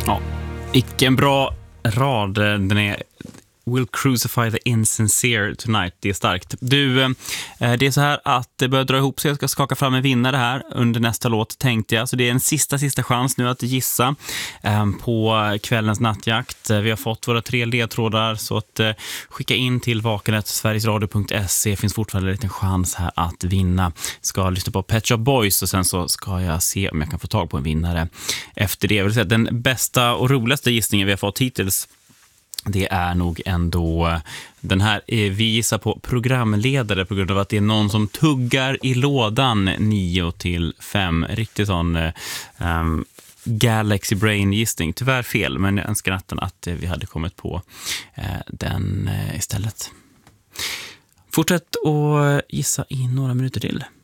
Ja, vilken bra rad. Den är Will crucify the insincere tonight. Det är starkt. Du, det är så här att det börjar dra ihop sig. Jag ska skaka fram en vinnare här under nästa låt, tänkte jag. Så det är en sista chans nu att gissa på kvällens nattjakt. Vi har fått våra 3 ledtrådar, så att skicka in till vakenet.sverigesradio.se. Finns fortfarande en liten chans här att vinna. Ska lyssna på Pet Shop Boys och sen så ska jag se om jag kan få tag på en vinnare efter det. Jag vill säga, den bästa och roligaste gissningen vi har fått hittills, det är nog ändå den här. Vi gissar på programledare på grund av att det är någon som tuggar i lådan 9-5. Riktigt sån Galaxy Brain gissning. Tyvärr fel, men jag önskar att vi hade kommit på den istället. Fortsätt att gissa i några minuter till.